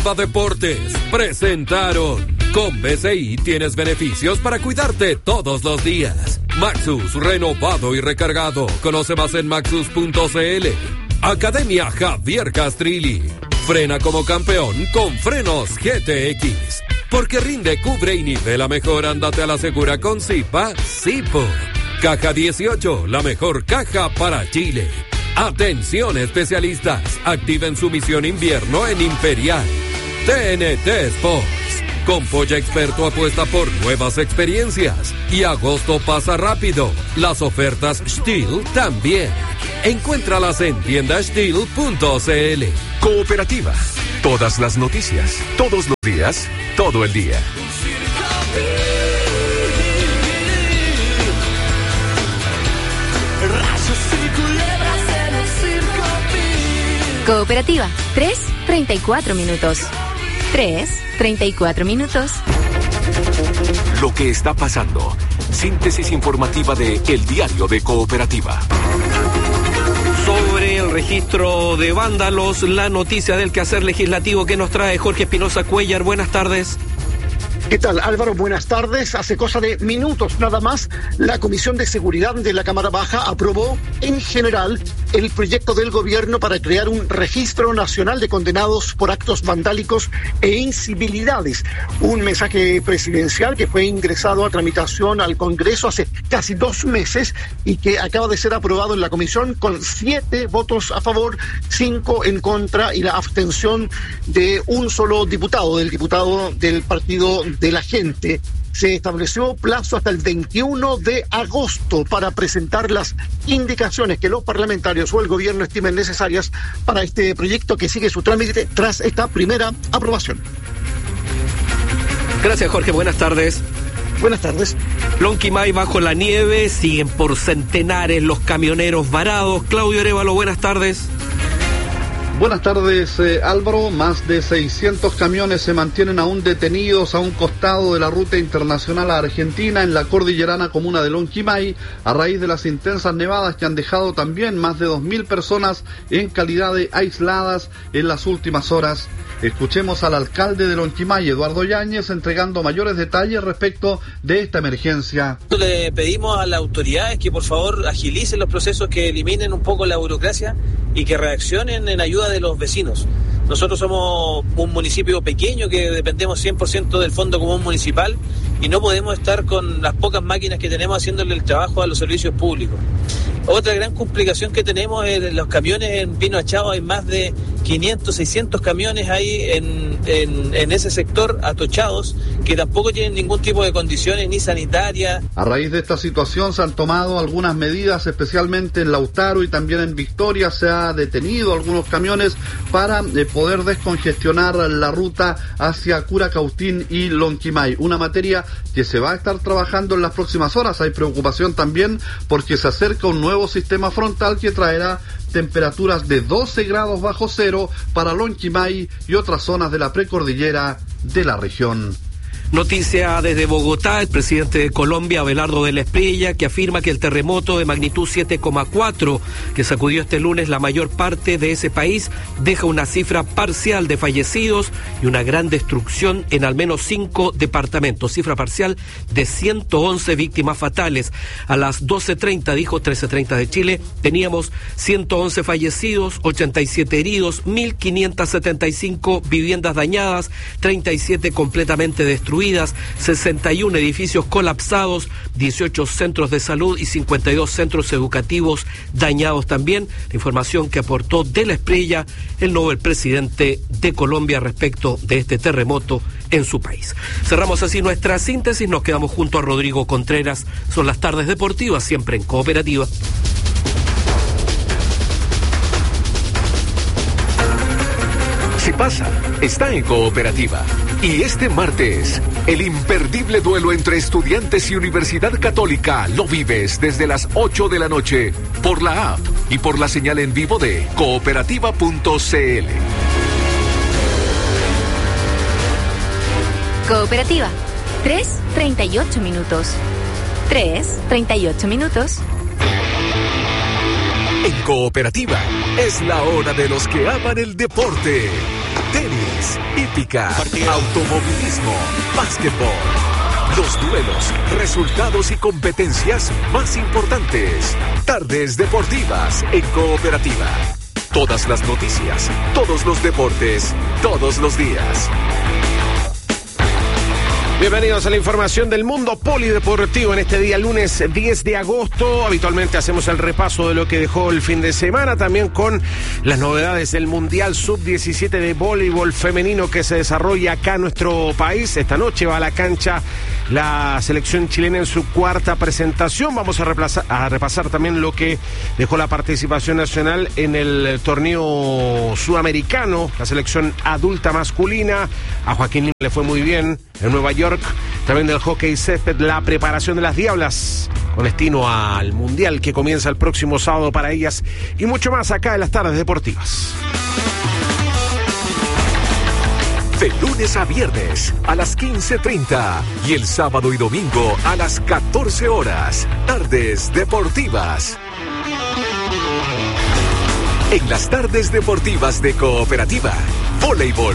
Deportes presentaron. Con BCI tienes beneficios para cuidarte todos los días. Maxus, renovado y recargado. Conoce más en maxus.cl. Academia Javier Castrilli. Frena como campeón con frenos GTX. Porque rinde, cubre y nivela mejor. Ándate a la segura con Zipa Zipo. Caja 18, la mejor caja para Chile. Atención especialistas, activen su misión invierno en Imperial. TNT Sports. Con Polla Experto apuesta por nuevas experiencias. Y agosto pasa rápido. Las ofertas Steel también. Encuéntralas en tiendasteel.cl. Cooperativa. Todas las noticias, todos los días, todo el día. Cooperativa, 3:34 minutos. 3:34 minutos. Lo que está pasando. Síntesis informativa de El Diario de Cooperativa. Sobre el registro de vándalos, la noticia del quehacer legislativo que nos trae Jorge Espinosa Cuellar. Buenas tardes. ¿Qué tal, Álvaro? Buenas tardes. Hace cosa de minutos nada más, la Comisión de Seguridad de la Cámara Baja aprobó en general el proyecto del gobierno para crear un registro nacional de condenados por actos vandálicos e incivilidades. Un mensaje presidencial que fue ingresado a tramitación al Congreso hace casi 2 meses y que acaba de ser aprobado en la Comisión con 7 votos a favor, 5 en contra y la abstención de un solo diputado, del diputado del Partido de la Gente. Se estableció plazo hasta el 21 de agosto para presentar las indicaciones que los parlamentarios o el gobierno estimen necesarias para este proyecto que sigue su trámite tras esta primera aprobación. Gracias, Jorge. Buenas tardes. Buenas tardes. Lonquimay bajo la nieve, siguen por centenares los camioneros varados. Claudio Arévalo, buenas tardes. Buenas tardes, Álvaro. Más de 600 camiones se mantienen aún detenidos a un costado de la ruta internacional a Argentina en la cordillerana comuna de Lonquimay a raíz de las intensas nevadas que han dejado también más de 2.000 personas en calidad de aisladas en las últimas horas. Escuchemos al alcalde de Lonquimay, Eduardo Yáñez, entregando mayores detalles respecto de esta emergencia. Le pedimos a las autoridades que por favor agilicen los procesos, que eliminen un poco la burocracia y que reaccionen en ayuda de los vecinos. Nosotros somos un municipio pequeño que dependemos 100% del Fondo Común Municipal y no podemos estar con las pocas máquinas que tenemos haciéndole el trabajo a los servicios públicos. Otra gran complicación que tenemos es los camiones en Pino Achao. Hay más de 500, 600 camiones ahí en ese sector atochados que tampoco tienen ningún tipo de condiciones ni sanitarias. A raíz de esta situación se han tomado algunas medidas, especialmente en Lautaro y también en Victoria. Se ha detenido algunos camiones para poder descongestionar la ruta hacia Curacautín y Lonquimay. Una materia que se va a estar trabajando en las próximas horas. Hay preocupación también porque se acerca un nuevo sistema frontal que traerá temperaturas de 12 grados bajo cero para Lonquimay y otras zonas de la precordillera de la región. Noticia desde Bogotá, el presidente de Colombia, Abelardo de la Espriella, que afirma que el terremoto de magnitud 7,4 que sacudió este lunes la mayor parte de ese país deja una cifra parcial de fallecidos y una gran destrucción en al menos 5 departamentos. Cifra parcial de 111 víctimas fatales. A las 12:30, dijo 13:30 de Chile, teníamos 111 fallecidos, 87 heridos, 1.575 viviendas dañadas, 37 completamente destruidas, 61 edificios colapsados, 18 centros de salud y 52 centros educativos dañados también. La información que aportó de la Espriella, el nuevo presidente de Colombia, respecto de este terremoto en su país. Cerramos así nuestra síntesis, nos quedamos junto a Rodrigo Contreras. Son las tardes deportivas, siempre en Cooperativa. Si pasa, está en Cooperativa. Y este martes, el imperdible duelo entre Estudiantes y Universidad Católica lo vives desde las 8 de la noche por la app y por la señal en vivo de cooperativa.cl. Cooperativa, 3:38 minutos. 3:38 minutos. En Cooperativa, es la hora de los que aman el deporte. tenis, hípica, automovilismo, básquetbol. Los duelos, resultados y competencias más importantes. Tardes deportivas en Cooperativa. Todas las noticias, todos los deportes, todos los días. Bienvenidos a la información del mundo polideportivo en este día lunes 10 de agosto. Habitualmente hacemos el repaso de lo que dejó el fin de semana, también con las novedades del Mundial Sub-17 de voleibol femenino que se desarrolla acá en nuestro país. Esta noche va a la cancha la selección chilena en su cuarta presentación. Vamos a repasar también lo que dejó la participación nacional en el torneo sudamericano, la selección adulta masculina. A Joaquín Lima le fue muy bien en Nueva York. También del hockey césped, la preparación de las Diablas con destino al Mundial que comienza el próximo sábado para ellas, y mucho más acá en las tardes deportivas. De lunes a viernes a las 15:30 y el sábado y domingo a las 14 horas. Tardes deportivas. En las tardes deportivas de Cooperativa, voleibol.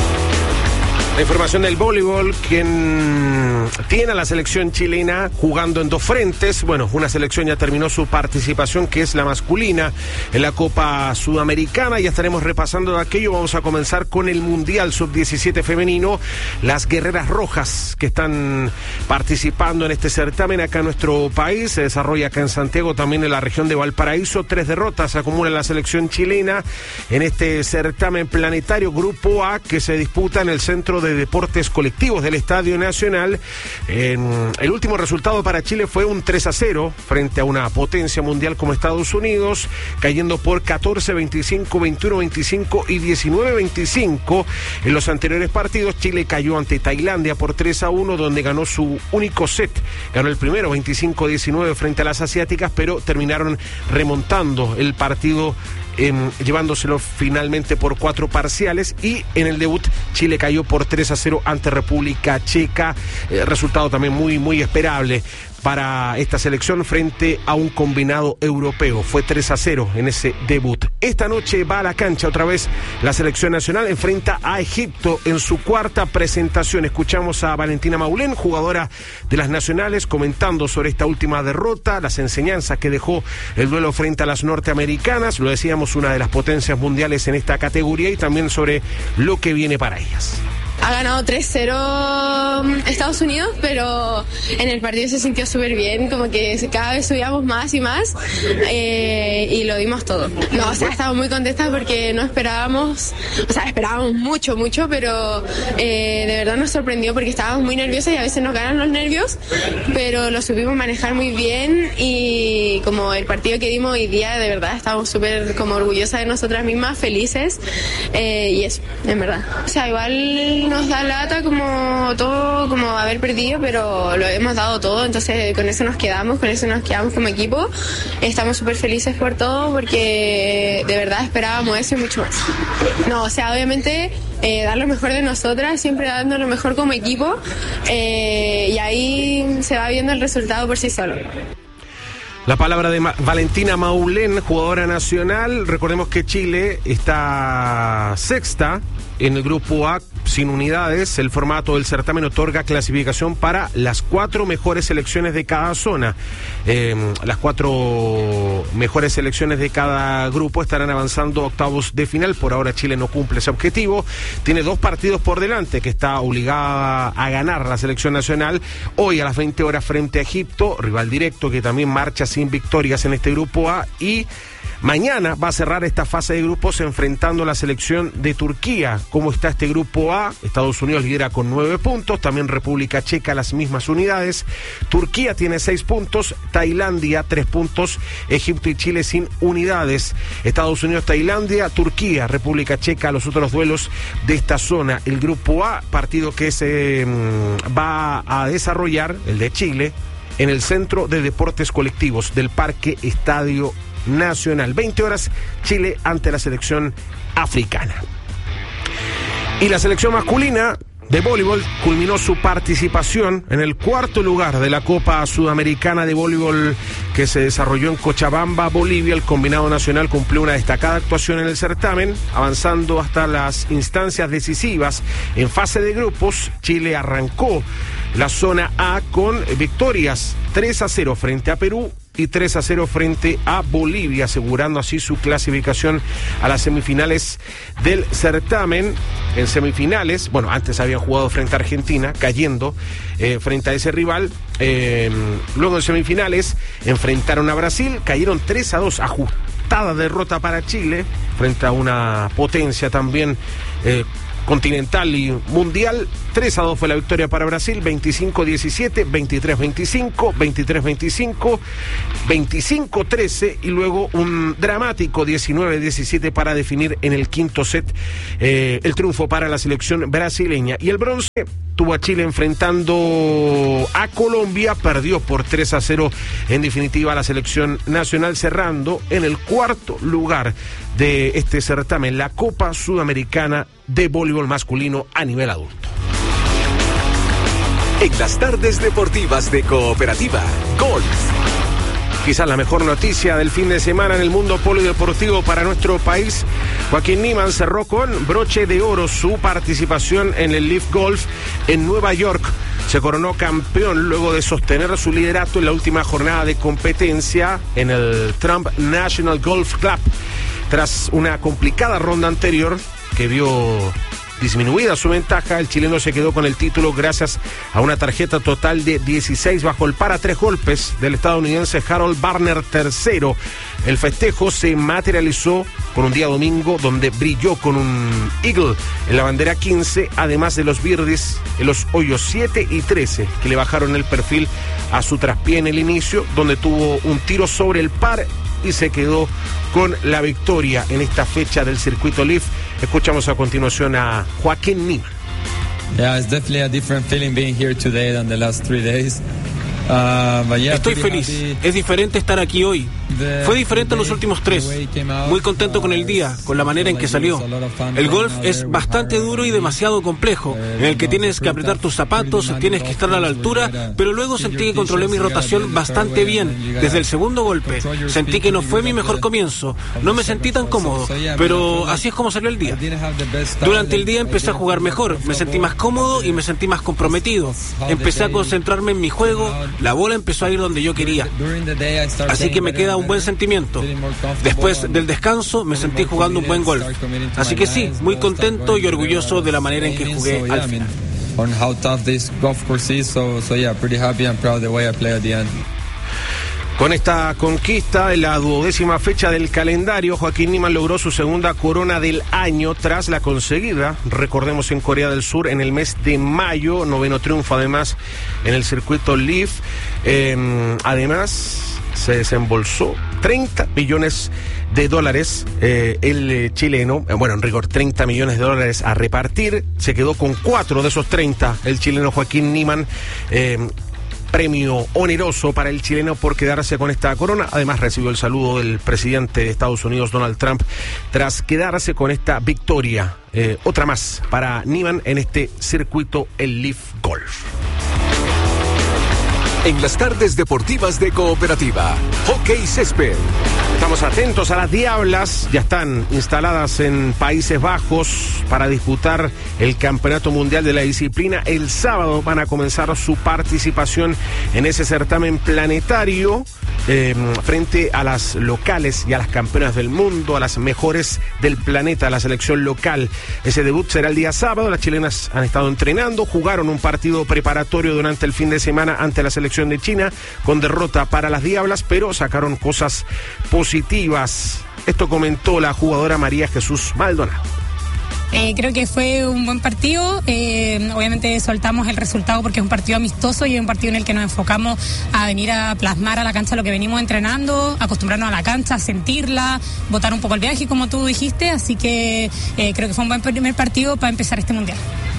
La información del voleibol, quien tiene a la selección chilena jugando en dos frentes. Bueno, una selección ya terminó su participación, que es la masculina, en la Copa Sudamericana. Ya estaremos repasando de aquello. Vamos a comenzar con el Mundial Sub-17 femenino. Las Guerreras Rojas, que están participando en este certamen acá en nuestro país. Se desarrolla acá en Santiago, también en la región de Valparaíso. 3 derrotas acumula la selección chilena en este certamen planetario Grupo A, que se disputa en el Centro de Deportes Colectivos del Estadio Nacional. El último resultado para Chile fue un 3-0 frente a una potencia mundial como Estados Unidos, cayendo por 14-25, 21-25 y 19-25. En los anteriores partidos, Chile cayó ante Tailandia por 3-1, donde ganó su único set. Ganó el primero 25-19 frente a las asiáticas, pero terminaron remontando el partido, llevándoselo finalmente por 4 parciales, y en el debut Chile cayó por 3-0 ante República Checa, resultado también muy esperable para esta selección frente a un combinado europeo. Fue 3-0 en ese debut. Esta noche va a la cancha otra vez la selección nacional, enfrenta a Egipto en su cuarta presentación. Escuchamos a Valentina Maulén, jugadora de las nacionales, comentando sobre esta última derrota, las enseñanzas que dejó el duelo frente a las norteamericanas, lo decíamos, una de las potencias mundiales en esta categoría, y también sobre lo que viene para ellas. Ha ganado 3-0 Estados Unidos, pero en el partido se sintió súper bien, como que cada vez subíamos más y más, y lo dimos todo. No, o sea, estamos muy contentas porque no esperábamos, o sea, esperábamos mucho, pero de verdad nos sorprendió porque estábamos muy nerviosas y a veces nos ganan los nervios, pero lo supimos manejar muy bien, y como el partido que dimos hoy día, de verdad estamos súper como orgullosas de nosotras mismas, felices, y eso, en verdad. O sea, igual nos da lata como todo, como haber perdido, pero lo hemos dado todo, entonces con eso nos quedamos como equipo. Estamos súper felices por todo porque de verdad esperábamos eso y mucho más. No, o sea, obviamente dar lo mejor de nosotras, siempre dando lo mejor como equipo, y ahí se va viendo el resultado por sí solo. La palabra de Valentina Maulén, jugadora nacional. Recordemos que Chile está sexta en el Grupo A sin unidades. El formato del certamen otorga clasificación para las 4 mejores selecciones de cada zona. Las 4 mejores selecciones de cada grupo estarán avanzando a octavos de final. Por ahora Chile no cumple ese objetivo. Tiene 2 partidos por delante que está obligada a ganar la selección nacional. Hoy a las 20 horas frente a Egipto, rival directo que también marcha sin victorias en este Grupo A, y mañana va a cerrar esta fase de grupos enfrentando a la selección de Turquía. ¿Cómo está este Grupo A? Estados Unidos lidera con 9 puntos, también República Checa las mismas unidades, Turquía tiene 6 puntos, Tailandia 3 puntos, Egipto y Chile sin unidades. Estados Unidos, Tailandia, Turquía, República Checa, los otros duelos de esta zona. El Grupo A, partido que se va a desarrollar, el de Chile, en el Centro de Deportes Colectivos del Parque Estadio Nacional. 20 horas, Chile ante la selección africana. Y la selección masculina de voleibol culminó su participación en el 4º lugar de la Copa Sudamericana de Voleibol que se desarrolló en Cochabamba, Bolivia. El combinado nacional cumplió una destacada actuación en el certamen, avanzando hasta las instancias decisivas. En fase de grupos, Chile arrancó la zona A con victorias 3-0 frente a Perú y 3-0 frente a Bolivia, asegurando así su clasificación a las semifinales del certamen. En semifinales, bueno, antes habían jugado frente a Argentina, cayendo frente a ese rival. Luego en semifinales enfrentaron a Brasil, cayeron 3-2, ajustada derrota para Chile frente a una potencia también continental y mundial. 3-2 fue la victoria para Brasil, 25-17, 23-25, 23-25, 25-13 y luego un dramático 19-17 para definir en el quinto set el triunfo para la selección brasileña. Y el bronce tuvo a Chile enfrentando a Colombia, perdió por 3-0 en definitiva la selección nacional, cerrando en el cuarto lugar de este certamen, la Copa Sudamericana de Voleibol Masculino a nivel adulto. En las tardes deportivas de Cooperativa, golf. Quizás la mejor noticia del fin de semana en el mundo polideportivo para nuestro país. Joaquín Niemann cerró con broche de oro su participación en el Leaf Golf en Nueva York. Se coronó campeón luego de sostener su liderato en la última jornada de competencia en el Trump National Golf Club. Tras una complicada ronda anterior que vio disminuida su ventaja, el chileno se quedó con el título gracias a una tarjeta total de 16 bajo el par a 3 golpes del estadounidense Harold Varner III. El festejo se materializó con un día domingo donde brilló con un eagle en la bandera 15, además de los birdies en los hoyos 7 y 13 que le bajaron el perfil a su traspié en el inicio, donde tuvo un tiro sobre el par y se quedó con la victoria en esta fecha del circuito Leaf. Escuchamos a continuación a Joaquín Niemann. Yeah, it's definitely a different feeling being here today than the last 3 days. Estoy feliz, es diferente estar aquí hoy. Fue diferente en los últimos 3. Muy contento con el día, con la manera en que salió. El golf es bastante duro y demasiado complejo, en el que tienes que apretar tus zapatos, tienes que estar a la altura, pero luego sentí que controlé mi rotación bastante bien. Desde el segundo golpe, sentí que no fue mi mejor comienzo. No me sentí tan cómodo, pero así es como salió el día. Durante el día empecé a jugar mejor, me sentí más cómodo y me sentí más comprometido. Empecé a concentrarme en mi juego. La bola empezó a ir donde yo quería. Así que me queda un buen sentimiento. Después del descanso me sentí jugando un buen golf. Así que sí, muy contento y orgulloso de la manera en que jugué al final. Con esta conquista, en la 12ª fecha del calendario, Joaquín Niemann logró su segunda corona del año tras la conseguida, recordemos, en Corea del Sur en el mes de mayo, 9º triunfo además en el circuito Leaf. Además, se desembolsó $30 millones el chileno, bueno, en rigor $30 millones a repartir. Se quedó con 4 de esos 30 el chileno Joaquín Niemann. Premio oneroso para el chileno por quedarse con esta corona. Además recibió el saludo del presidente de Estados Unidos, Donald Trump, tras quedarse con esta victoria. Otra más para Niemann en este circuito, el Leaf Golf. En las tardes deportivas de Cooperativa, hockey césped. Estamos atentos a las Diablas, ya están instaladas en Países Bajos para disputar el Campeonato Mundial de la disciplina. El sábado van a comenzar su participación en ese certamen planetario frente a las locales y a las campeonas del mundo, a las mejores del planeta, la selección local. Ese debut será el día sábado. Las chilenas han estado entrenando, jugaron un partido preparatorio durante el fin de semana ante la selección de China con derrota para las Diablas, pero sacaron cosas positivas. Esto comentó la jugadora María Jesús Maldonado. Creo que fue un buen partido. Obviamente soltamos el resultado porque es un partido amistoso y es un partido en el que nos enfocamos a venir a plasmar a la cancha lo que venimos entrenando, acostumbrarnos a la cancha, a sentirla, botar un poco el viaje como tú dijiste, así que creo que fue un buen primer partido para empezar este mundial.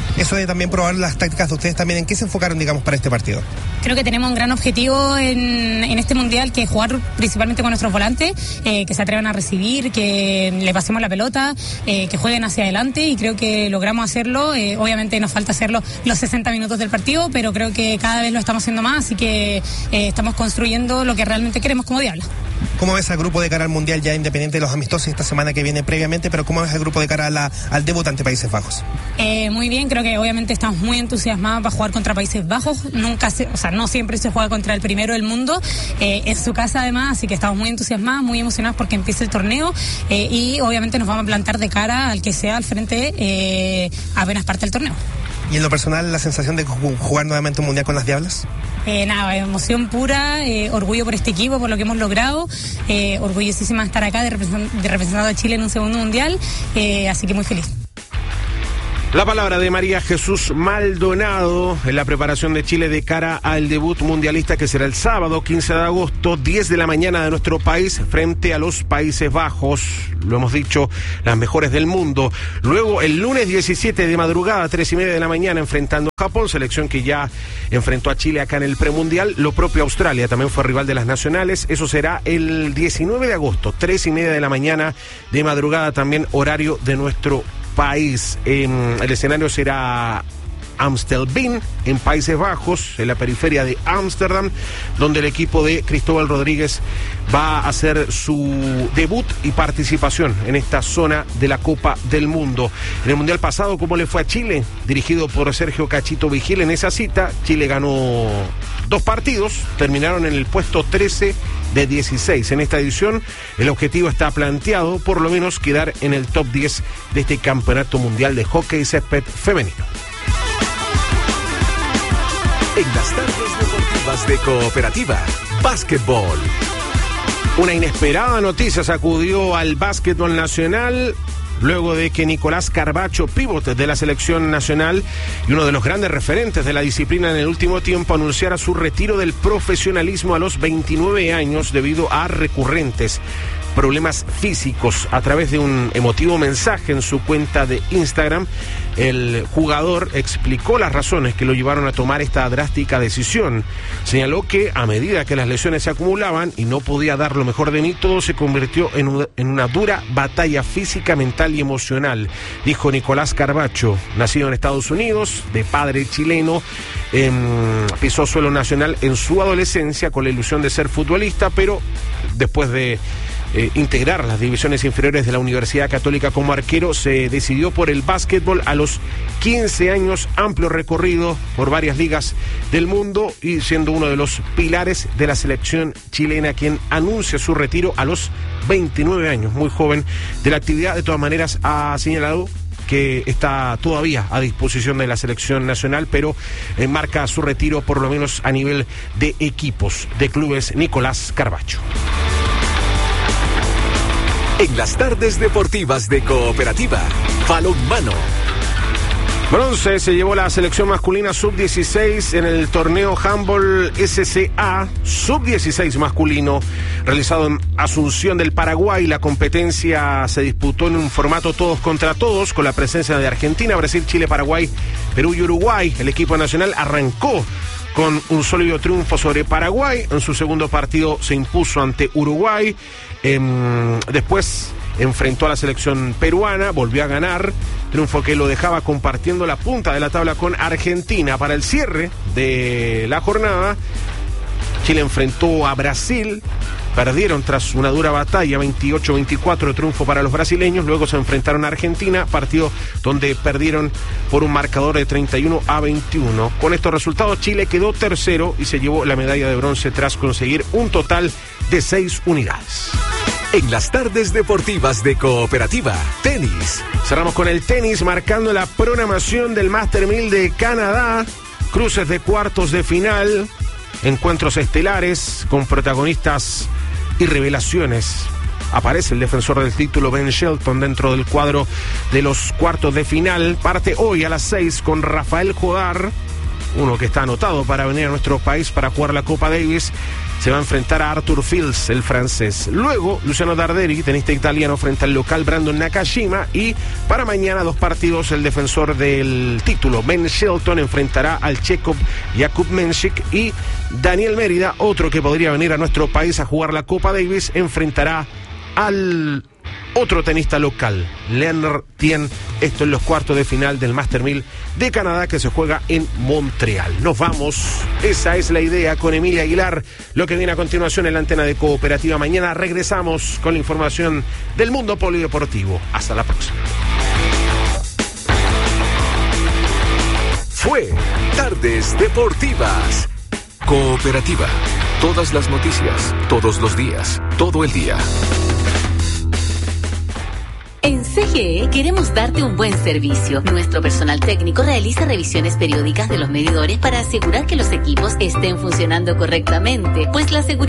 eso de también probar las tácticas de ustedes también, ¿en qué se enfocaron, digamos, para este partido? Creo que tenemos un gran objetivo en este mundial, que es jugar principalmente con nuestros volantes, que se atrevan a recibir, que le pasemos la pelota, que jueguen hacia adelante, y creo que logramos hacerlo. Obviamente nos falta hacerlo los 60 minutos del partido, pero creo que cada vez lo estamos haciendo más, así que estamos construyendo lo que realmente queremos como Diabla. ¿Cómo ves al grupo de cara al mundial, ya independiente de los amistosos esta semana que viene previamente, pero cómo ves al grupo de cara al debut ante Países Bajos? Muy bien, creo que obviamente estamos muy entusiasmados para jugar contra Países Bajos. No siempre se juega contra el primero del mundo, es su casa además, así que estamos muy entusiasmados, muy emocionados porque empiece el torneo, y obviamente nos vamos a plantar de cara al que sea al frente apenas parte del torneo. ¿Y en lo personal, la sensación de jugar nuevamente un mundial con las Diablas? Emoción pura, orgullo por este equipo, por lo que hemos logrado, orgullosísima de estar acá, de representando a Chile en un segundo mundial, así que muy feliz. La palabra de María Jesús Maldonado en la preparación de Chile de cara al debut mundialista que será el sábado 15 de agosto, 10 de la mañana de nuestro país frente a los Países Bajos. Lo hemos dicho, las mejores del mundo. Luego el lunes 17 de madrugada, 3:30 de la mañana, enfrentando a Japón, selección que ya enfrentó a Chile acá en el premundial. Lo propio Australia, también fue rival de las nacionales. Eso será el 19 de agosto, 3:30 de la mañana de madrugada, también horario de nuestro país. El escenario será Amstelveen, en Países Bajos, en la periferia de Ámsterdam, donde el equipo de Cristóbal Rodríguez va a hacer su debut y participación en esta zona de la Copa del Mundo. En el Mundial pasado, ¿cómo le fue a Chile? Dirigido por Sergio Cachito Vigil en esa cita, Chile ganó 2 partidos, terminaron en el puesto 13 de 16. En esta edición, el objetivo está planteado, por lo menos, quedar en el top 10 de este Campeonato Mundial de Hockey Césped Femenino. En las tardes deportivas de Cooperativa, básquetbol. Una inesperada noticia sacudió al básquetbol nacional luego de que Nicolás Carbacho, pívot de la selección nacional y uno de los grandes referentes de la disciplina en el último tiempo, anunciara su retiro del profesionalismo a los 29 años debido a recurrentes problemas físicos. A través de un emotivo mensaje en su cuenta de Instagram, el jugador explicó las razones que lo llevaron a tomar esta drástica decisión. Señaló que a medida que las lesiones se acumulaban y no podía dar lo mejor de mí, todo se convirtió en una dura batalla física, mental y emocional, dijo Nicolás Carbacho, nacido en Estados Unidos, de padre chileno. Pisó suelo nacional en su adolescencia con la ilusión de ser futbolista, pero después de integrar las divisiones inferiores de la Universidad Católica como arquero, se decidió por el básquetbol a los 15 años, amplio recorrido por varias ligas del mundo y siendo uno de los pilares de la selección chilena, quien anuncia su retiro a los 29 años, muy joven, de la actividad. De todas maneras, ha señalado que está todavía a disposición de la selección nacional, pero marca su retiro por lo menos a nivel de equipos, de clubes, Nicolás Carbacho. En las tardes deportivas de Cooperativa, balonmano. Bronce se llevó la selección masculina sub-16 en el torneo Handball SCA sub-16 masculino realizado en Asunción del Paraguay. La competencia se disputó en un formato todos contra todos, con la presencia de Argentina, Brasil, Chile, Paraguay, Perú y Uruguay. El equipo nacional arrancó con un sólido triunfo sobre Paraguay. En su segundo partido se impuso ante Uruguay. Después enfrentó a la selección peruana, volvió a ganar, triunfo que lo dejaba compartiendo la punta de la tabla con Argentina. Para el cierre de la jornada, Chile enfrentó a Brasil, perdieron tras una dura batalla, 28-24, triunfo para los brasileños. Luego se enfrentaron a Argentina, partido donde perdieron por un marcador de 31-21. Con estos resultados, Chile quedó tercero y se llevó la medalla de bronce tras conseguir un total de 6 unidades. En las tardes deportivas de Cooperativa, tenis. Cerramos con el tenis, marcando la programación del Master 1000 de Canadá. Cruces de cuartos de final, encuentros estelares con protagonistas y revelaciones. Aparece el defensor del título Ben Shelton dentro del cuadro de los cuartos de final. Parte hoy a las 6 con Rafael Jodar, uno que está anotado para venir a nuestro país para jugar la Copa Davis. se va a enfrentar a Arthur Fils, el francés. Luego, Luciano Darderi, tenista italiano, frente al local Brandon Nakashima. Y para mañana 2 partidos, el defensor del título, Ben Shelton, enfrentará al checo Jakub Mensik. Y Daniel Mérida, otro que podría venir a nuestro país a jugar la Copa Davis, enfrentará al otro tenista local, Leonard Tien. Esto en los cuartos de final del Master 1000 de Canadá, que se juega en Montreal. Nos vamos, esa es la idea, con Emilia Aguilar. Lo que viene a continuación en la antena de Cooperativa. Mañana regresamos con la información del mundo polideportivo. Hasta la próxima. Fue Tardes Deportivas. Cooperativa. Todas las noticias, todos los días, todo el día. En CGE queremos darte un buen servicio. Nuestro personal técnico realiza revisiones periódicas de los medidores para asegurar que los equipos estén funcionando correctamente, pues la seguridad